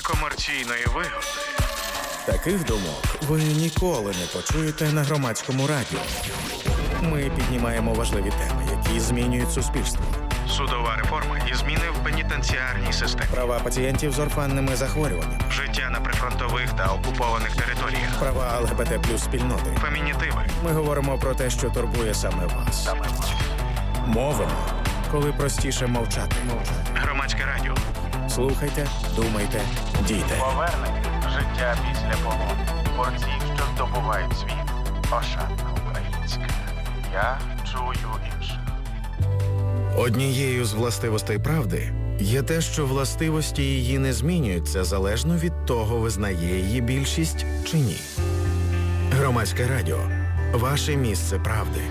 некомерційної вигоди. Таких думок ви ніколи не почуєте на Громадському радіо. Ми піднімаємо важливі теми, які змінюють суспільство. Судова реформа і зміни в пенітенціарній системі. Права пацієнтів з орфанними захворюваннями. Життя на прифронтових та окупованих територіях. Права ЛГБТ плюс спільноти. Фемінітиви. Ми говоримо про те, що турбує саме вас. Мовимо, коли простіше мовчати. Громадське радіо. Слухайте, думайте, дійте. Повернення. Життя після полону. Борців, що здобувають світ. Ошатна українська. Я чую інших. Однією з властивостей правди є те, що властивості її не змінюються залежно від того, визнає її більшість чи ні. Громадське радіо. Ваше місце правди.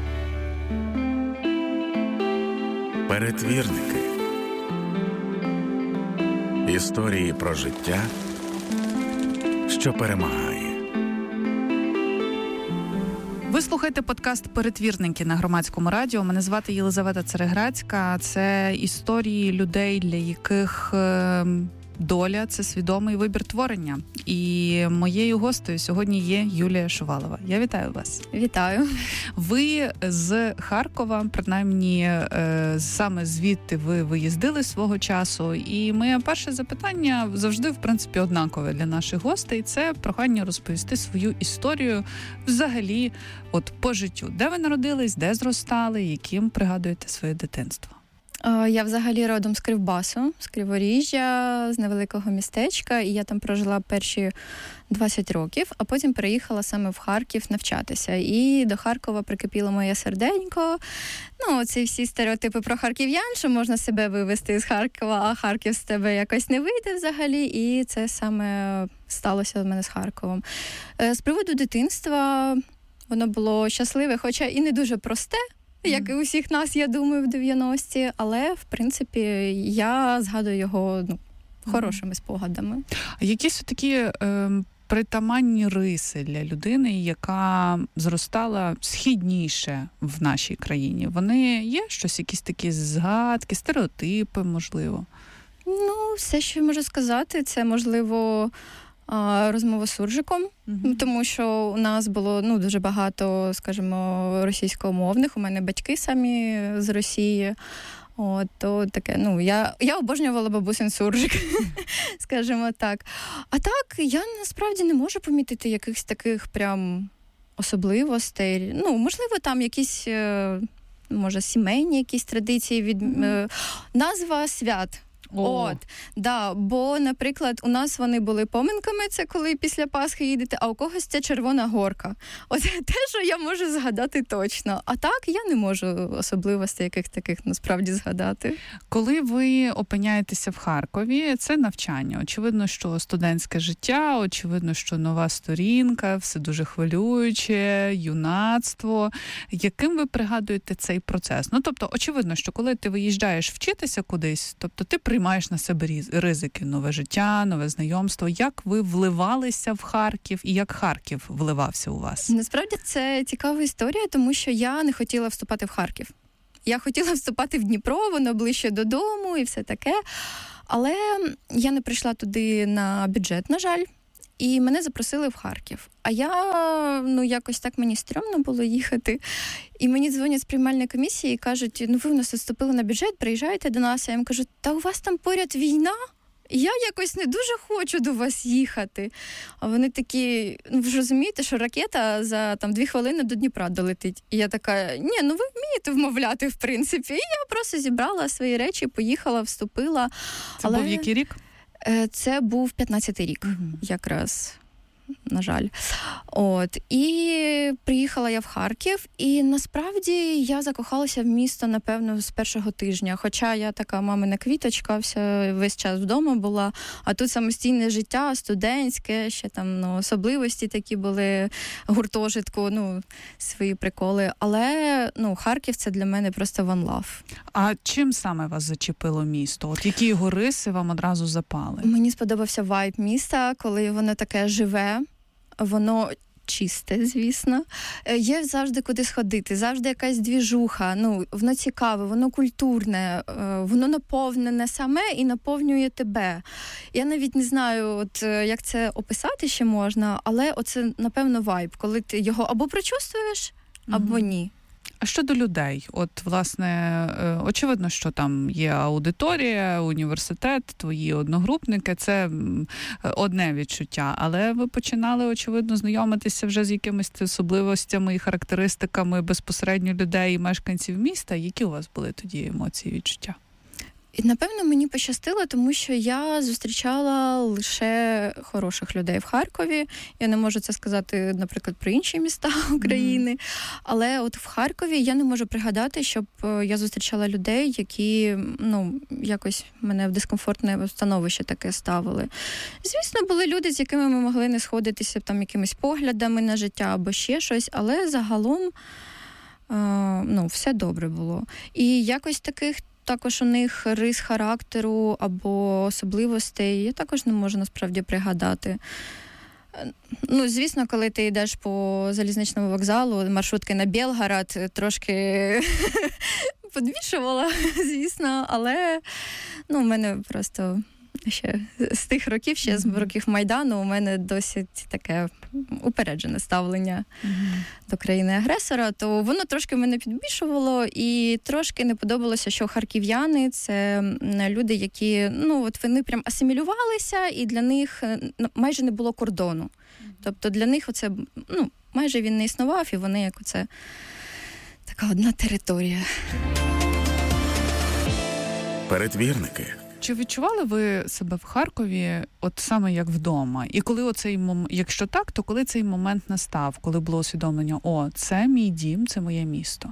Перетвірники. Історії про життя, що перемагає. Ви слухаєте подкаст «Перетвірники» на Громадському радіо. Мене звати Єлизавета Цереграцька. Це історії людей, для яких доля – це свідомий вибір творення. І моєю гостею сьогодні є Юлія Шувалова. Я вітаю вас. Вітаю. Ви з Харкова, принаймні саме звідти ви виїздили свого часу. І моє перше запитання завжди, в принципі, однакове для наших гостей. Це прохання розповісти свою історію взагалі от по життю. Де ви народились, де зростали, яким пригадуєте своє дитинство? Я взагалі родом з Кривбасу, з Криворіжжя, з невеликого містечка, і я там прожила перші 20 років, а потім переїхала саме в Харків навчатися. І до Харкова прикипіло моє серденько. Ну, ці всі стереотипи про харків'ян, що можна себе вивезти з Харкова, а Харків з тебе якось не вийде взагалі. І це саме сталося в мене з Харковом. З приводу дитинства воно було щасливе, хоча і не дуже просте, як і у всіх нас, я думаю, в 90-ті. Але, в принципі, я згадую його хорошими спогадами. Якісь такі притаманні риси для людини, яка зростала східніше в нашій країні? Вони є? Щось, якісь такі згадки, стереотипи, можливо? Ну, все, що я можу сказати, це, можливо, розмова з суржиком, тому що у нас було дуже багато, скажімо, російськомовних. У мене батьки самі з Росії. То таке, я обожнювала бабусин суржик, скажімо так. А так, я насправді не можу помітити якихось таких прям особливостей. Можливо, там якісь, може, сімейні якісь традиції, назва свят. Бо, наприклад, у нас вони були поминками, це коли після Пасхи їдете, а у когось це Червона горка. Оце те, що я можу згадати точно. А так, я не можу особливостей яких таких насправді згадати. Коли ви опиняєтеся в Харкові, це навчання. Очевидно, що студентське життя, очевидно, що нова сторінка, все дуже хвилююче, юнацтво. Яким ви пригадуєте цей процес? Тобто, очевидно, що коли ти виїжджаєш вчитися кудись, тобто ти приймаєш на себе ризики, нове життя, нове знайомство. Як ви вливалися в Харків і як Харків вливався у вас? Насправді це цікава історія, тому що я не хотіла вступати в Харків. Я хотіла вступати в Дніпро, воно ближче додому і все таке. Але я не прийшла туди на бюджет, на жаль. І мене запросили в Харків. А я, якось так мені стрьомно було їхати. І мені дзвонять з приймальної комісії і кажуть, ви у нас вступили на бюджет, приїжджайте до нас. А я їм кажу, та у вас там поряд війна? Я якось не дуже хочу до вас їхати. А вони такі, ви ж розумієте, що ракета за 2 хвилини до Дніпра долетить. І я така, ви вмієте вмовляти, в принципі. І я просто зібрала свої речі, поїхала, вступила. Це був який рік? Це був 15-й рік, якраз, на жаль. І приїхала я в Харків, і насправді я закохалася в місто, напевно, з першого тижня. Хоча я така мамина квіточка, весь час вдома була, а тут самостійне життя, студентське, ще там особливості такі були, гуртожитку, свої приколи. Але, Харків – це для мене просто one love. А чим саме вас зачепило місто? Які його риси вам одразу запали? Мені сподобався вайб міста, коли воно таке живе. Воно чисте, звісно. Є завжди куди сходити, завжди якась двіжуха. Ну, воно цікаве, воно культурне, воно наповнене саме і наповнює тебе. Я навіть не знаю, от як це описати ще можна, але оце, напевно, вайб, коли ти його або прочувствуєш, або ні. А щодо людей, от, власне, очевидно, що там є аудиторія, університет, твої одногрупники, це одне відчуття, але ви починали, очевидно, знайомитися вже з якимись особливостями і характеристиками безпосередньо людей і мешканців міста. Які у вас були тоді емоції, відчуття? І, напевно, мені пощастило, тому що я зустрічала лише хороших людей в Харкові. Я не можу це сказати, наприклад, про інші міста України. Але от в Харкові я не можу пригадати, щоб я зустрічала людей, які, ну, якось мене в дискомфортне становище таке ставили. Звісно, були люди, з якими ми могли не сходитися там якимись поглядами на життя або ще щось, але загалом, ну, все добре було. І якось також у них рис характеру або особливостей я також не можу насправді пригадати. Ну, звісно, коли ти йдеш по залізничному вокзалу, маршрутки на Білгород, трошки підвішувала, звісно, але ну, в мене просто ще з тих років, ще з років Майдану, у мене досить таке упереджене ставлення до країни-агресора, то воно трошки мене підбільшувало і трошки не подобалося, що харків'яни – це люди, які, ну, от вони прям асимілювалися, і для них майже не було кордону. Тобто для них оце, ну, майже він не існував, і вони як оце така одна територія. Передвірники. Чи відчували ви себе в Харкові от саме як вдома? І коли оцей момент, якщо так, то коли цей момент настав, коли було усвідомлення, це мій дім, це моє місто?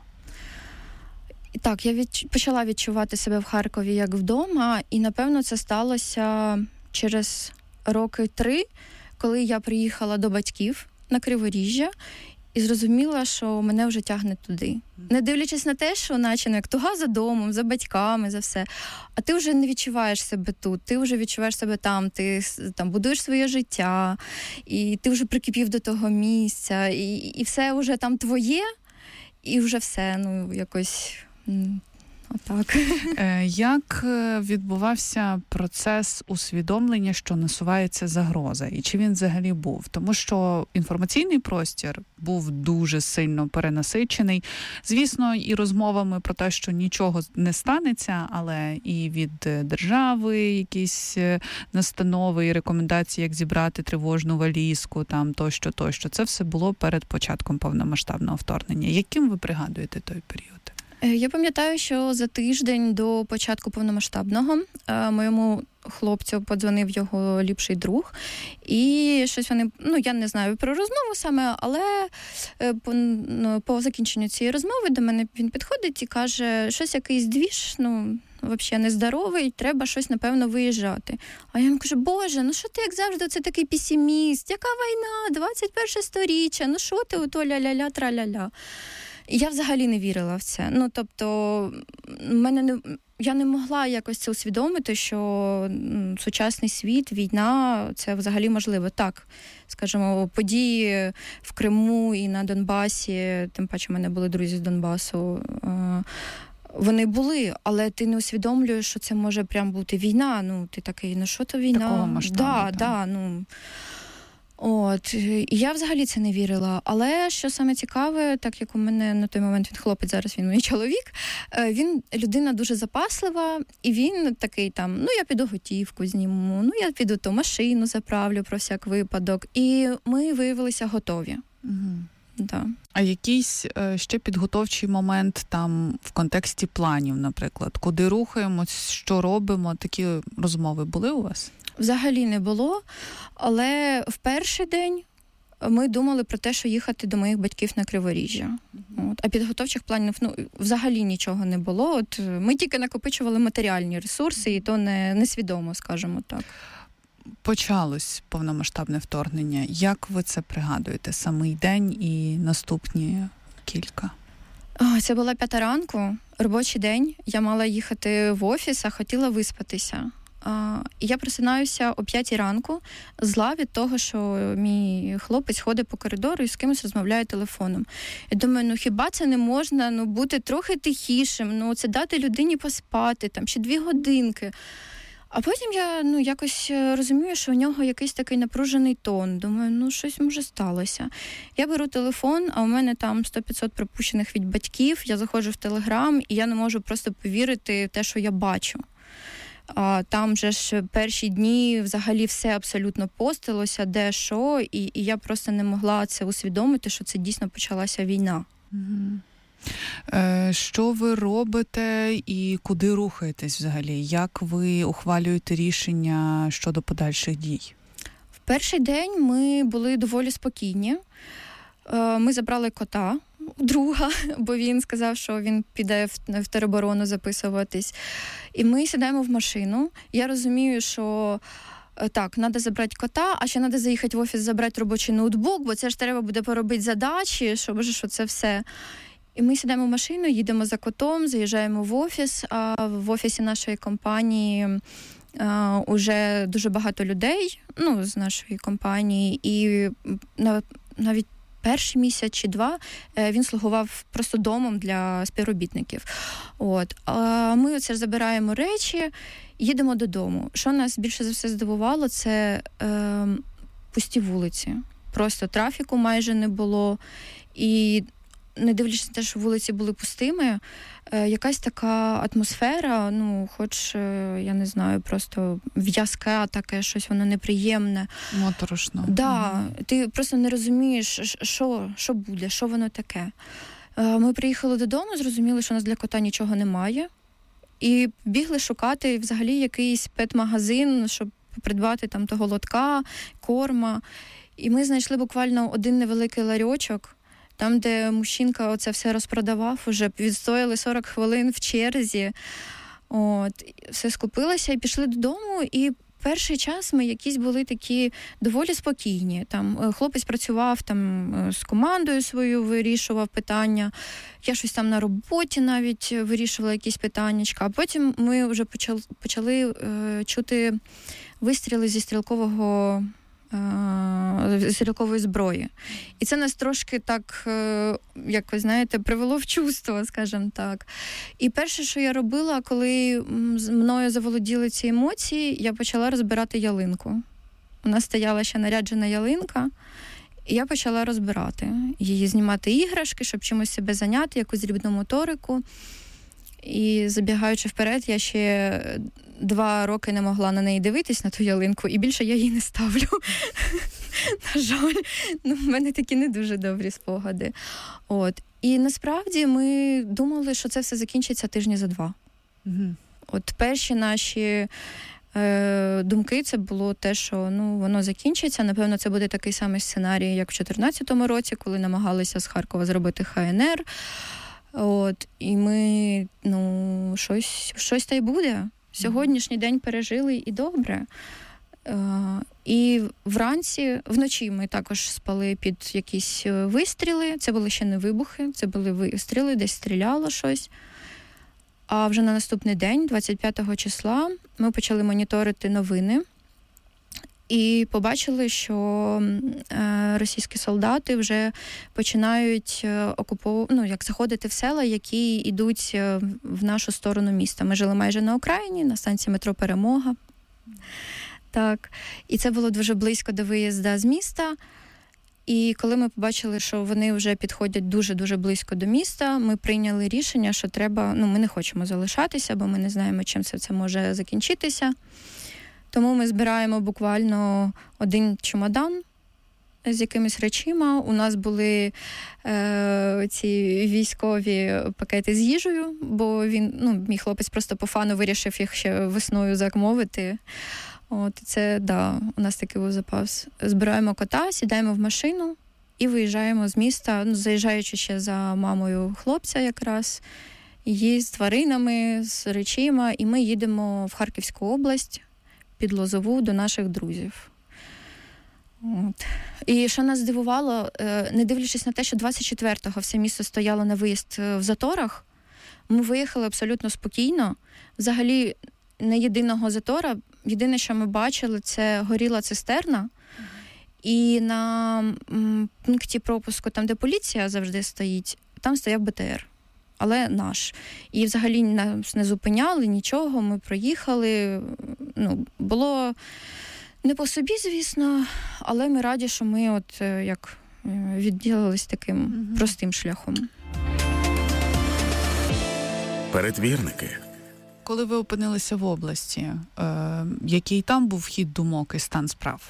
Так, я почала відчувати себе в Харкові як вдома, і, напевно, це сталося через роки 3, коли я приїхала до батьків на Криворіжжя, і зрозуміла, що мене вже тягне туди. Не дивлячись на те, що наче як туга за домом, за батьками, за все. А ти вже не відчуваєш себе тут, ти вже відчуваєш себе там, ти там будуєш своє життя, і ти вже прикипів до того місця, і все вже там твоє, і вже все, ну, якось отак. Як відбувався процес усвідомлення, що насувається загроза? І чи він взагалі був? Тому що інформаційний простір був дуже сильно перенасичений. Звісно, і розмовами про те, що нічого не станеться, але і від держави якісь настанови і рекомендації, як зібрати тривожну валізку, там тощо. Це все було перед початком повномасштабного вторгнення. Яким ви пригадуєте той період? Я пам'ятаю, що за тиждень до початку повномасштабного моєму хлопцю подзвонив його ліпший друг, і щось вони, ну, я не знаю про розмову саме, але по закінченню цієї розмови до мене він підходить і каже, щось якийсь двіж, ну, взагалі нездоровий, треба щось, напевно, виїжджати. А я йому кажу, Боже, ну що ти, як завжди, це такий песиміст, яка війна, 21 сторіччя, ну що ти, ото ля-ля-ля, тра-ля-ля. І я взагалі не вірила в це. Ну, тобто, я не могла якось це усвідомити, що сучасний світ, війна, це взагалі можливо. Так, скажімо, події в Криму і на Донбасі, тим паче в мене були друзі з Донбасу, вони були, але ти не усвідомлюєш, що це може прям бути війна. Ну, ти такий, ну що то війна? Такого масштабу. Да, ну... От, і я взагалі це не вірила. Але, що саме цікаве, так як у мене на той момент він хлопець, зараз він мій чоловік, він людина дуже запаслива, і він такий там, ну я піду готівку зніму, ну я піду ту машину заправлю про всяк випадок. І ми виявилися готові. Угу. Да. А якийсь ще підготовчий момент там в контексті планів, наприклад, куди рухаємось, що робимо, такі розмови були у вас? Взагалі не було, але в перший день ми думали про те, що їхати до моїх батьків на Криворіжжя. От. А підготовчих планів взагалі нічого не було. От, ми тільки накопичували матеріальні ресурси, і то несвідомо, скажімо так. Почалось повномасштабне вторгнення. Як ви це пригадуєте? Самий день і наступні кілька? Це була 5 ранку, робочий день. Я мала їхати в офіс, а хотіла виспатися. І я просинаюся о 5 ранку, зла від того, що мій хлопець ходить по коридору і з кимось розмовляє телефоном. Я думаю, хіба це не можна бути трохи тихішим, це дати людині поспати, там, ще 2 годинки. А потім я якось розумію, що у нього якийсь такий напружений тон. Думаю, щось може сталося. Я беру телефон, а у мене там 100-500 пропущених від батьків. Я заходжу в Телеграм, і я не можу просто повірити в те, що я бачу. Там же ж перші дні взагалі все абсолютно постилося, де що, і я просто не могла це усвідомити, що це дійсно почалася війна. Що ви робите і куди рухаєтесь взагалі? Як ви ухвалюєте рішення щодо подальших дій? В перший день ми були доволі спокійні. Ми забрали кота, друга, бо він сказав, що він піде в тероборону записуватись. І ми сідаємо в машину. Я розумію, що так, треба забрати кота, а ще треба заїхати в офіс, забрати робочий ноутбук, бо це ж треба буде поробити задачі, що це все. І ми сідаємо в машину, їдемо за котом, заїжджаємо в офіс, а в офісі нашої компанії уже дуже багато людей, з нашої компанії, і навіть перший місяць чи 2 він слугував просто домом для співробітників. А ми оце забираємо речі, їдемо додому. Що нас більше за все здивувало, це пусті вулиці. Просто трафіку майже не було. І не дивлячись на те, що вулиці були пустими, якась така атмосфера, хоч, я не знаю, просто в'язке таке, щось воно неприємне. Моторошно. Да, ти просто не розумієш, що буде, що воно таке. Ми приїхали додому, зрозуміли, що у нас для кота нічого немає, і бігли шукати взагалі якийсь пет-магазин, щоб придбати там того лотка, корма. І ми знайшли буквально один невеликий ларьочок, там, де мужчинка оце все розпродавав, уже відстояли 40 хвилин в черзі. Все скупилося і пішли додому. І перший час ми якісь були такі доволі спокійні. Там хлопець працював там з командою своєю, вирішував питання. Я щось там на роботі навіть вирішувала якісь питаннячка. А потім ми вже почали чути вистріли зі стрілкової зброї. І це нас трошки так, як ви знаєте, привело в чувство, скажімо так. І перше, що я робила, коли мною заволоділи ці емоції, я почала розбирати ялинку. У нас стояла ще наряджена ялинка, і я почала розбирати її, знімати іграшки, щоб чимось себе зайняти, якусь дрібну моторику. І забігаючи вперед, я ще 2 роки не могла на неї дивитись, на ту ялинку, і більше я її не ставлю. На жаль, в мене такі не дуже добрі спогади. І насправді ми думали, що це все закінчиться тижні за 2. Перші наші думки, це було те, що воно закінчиться. Напевно, це буде такий самий сценарій, як в 2014 році, коли намагалися з Харкова зробити ХНР. І ми, щось та й буде. Сьогоднішній день пережили і добре. І вночі ми також спали під якісь вистріли. Це були ще не вибухи, це були вистріли, десь стріляло щось. А вже на наступний день, 25 числа, ми почали моніторити новини. І побачили, що російські солдати вже починають заходити в села, які йдуть в нашу сторону міста. Ми жили майже на окраїні, на станції метро «Перемога». Так. І це було дуже близько до виїзду з міста. І коли ми побачили, що вони вже підходять дуже-дуже близько до міста, ми прийняли рішення, що треба, ми не хочемо залишатися, бо ми не знаємо, чим це може закінчитися. Тому ми збираємо буквально 1 чемодан з якимись речима. У нас були ці військові пакети з їжею, бо мій хлопець просто по фану вирішив їх ще весною замовити. Це, у нас такий був запас. Збираємо кота, сідаємо в машину і виїжджаємо з міста, заїжджаючи ще за мамою хлопця якраз, її з тваринами, з речима, і ми їдемо в Харківську область, під Лозову, до наших друзів. І що нас здивувало, не дивлячись на те, що 24-го все місто стояло на виїзд в заторах, ми виїхали абсолютно спокійно. Взагалі, не єдиного затора єдине, що ми бачили, це горіла цистерна. І на пункті пропуску, там, де поліція завжди стоїть, там стояв БТР, але наш. І взагалі нас не зупиняли, нічого, ми проїхали. Було не по собі, звісно, але ми раді, що ми от як відділились таким простим шляхом. Перетвірники. Коли ви опинилися в області, який там був хід думок і стан справ?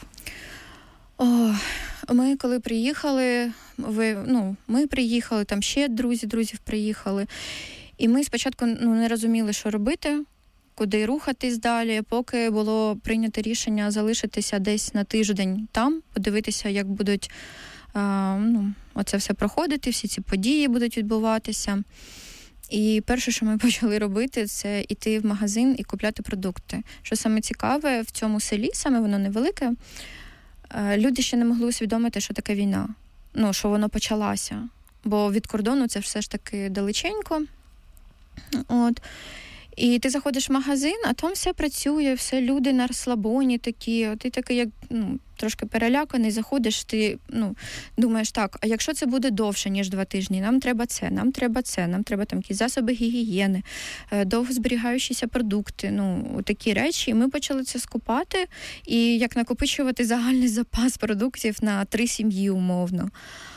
Ми коли приїхали, ми приїхали, там ще друзів приїхали. І ми спочатку не розуміли, що робити, куди рухатись далі, поки було прийнято рішення залишитися десь на тиждень там, подивитися, як будуть оце все проходити, всі ці події будуть відбуватися. І перше, що ми почали робити, це йти в магазин і купляти продукти. Що саме цікаве, в цьому селі, саме воно невелике, люди ще не могли усвідомити, що таке війна, що воно почалася. Бо від кордону це все ж таки далеченько. І ти заходиш в магазин, а там все працює, все люди на розслабоні такі. Ти такий, як трошки переляканий, заходиш, ти думаєш, так, а якщо це буде довше, ніж 2 тижні, нам треба нам треба там якісь засоби гігієни, довго зберігаючіся продукти, такі речі. І ми почали це скупати і як накопичувати загальний запас продуктів на 3 сім'ї умовно.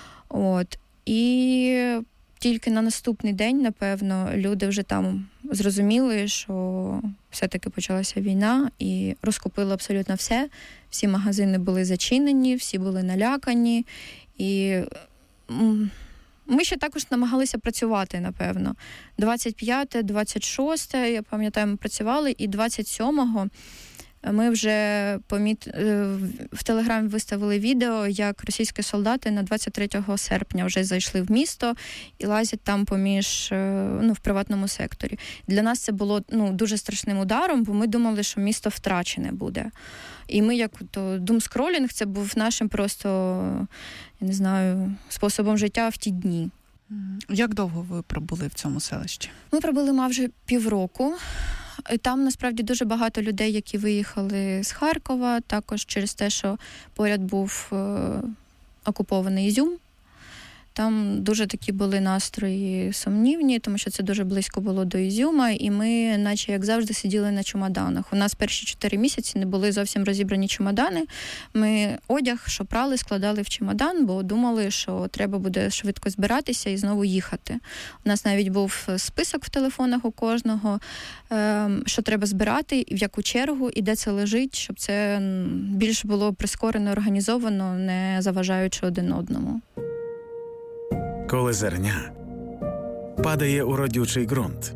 І тільки на наступний день, напевно, люди вже там зрозуміли, що все-таки почалася війна і розкупили абсолютно все. Всі магазини були зачинені, всі були налякані. І ми ще також намагалися працювати, напевно. 25, 26, я пам'ятаю, ми працювали, і 27-го ми вже в Телеграмі виставили відео, як російські солдати на 23 серпня вже зайшли в місто і лазять там в приватному секторі. Для нас це було дуже страшним ударом, бо ми думали, що місто втрачене буде. І ми, як думскролінг, це був нашим просто, я не знаю, способом життя в ті дні. Як довго ви пробули в цьому селищі? Ми пробули майже півроку. Там, насправді, дуже багато людей, які виїхали з Харкова, також через те, що поряд був окупований Ізюм. Там дуже такі були настрої сумнівні, тому що це дуже близько було до Ізюма, і ми, наче як завжди, сиділи на чемоданах. У нас перші 4 місяці не були зовсім розібрані чемодани. Ми одяг, що прали, складали в чемодан, бо думали, що треба буде швидко збиратися і знову їхати. У нас навіть був список в телефонах у кожного, що треба збирати, в яку чергу і де це лежить, щоб це більш було прискорено, організовано, не заважаючи один одному. Коли зерня падає у родючий ґрунт.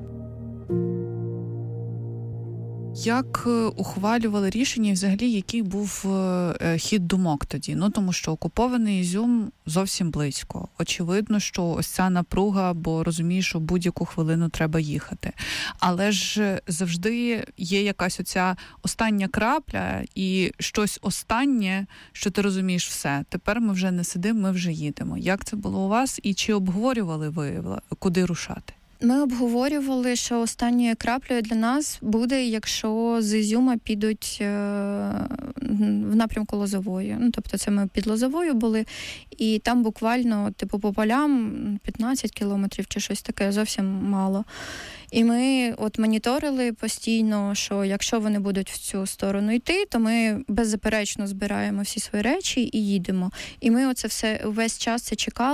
Як ухвалювали рішення, і взагалі, який був хід думок тоді? Тому що окупований Ізюм зовсім близько. Очевидно, що ось ця напруга, бо розумієш, що будь-яку хвилину треба їхати. Але ж завжди є якась оця остання крапля і щось останнє, що ти розумієш все. Тепер ми вже не сидимо, ми вже їдемо. Як це було у вас? І чи обговорювали ви, куди рушати? Ми обговорювали, що останньою краплею для нас буде, якщо з Ізюма підуть в напрямку Лозової. Тобто це ми під Лозовою були, і там буквально, по полям 15 кілометрів чи щось таке, зовсім мало. І ми моніторили постійно, що якщо вони будуть в цю сторону йти, то ми беззаперечно збираємо всі свої речі і їдемо. І ми весь час це чекали.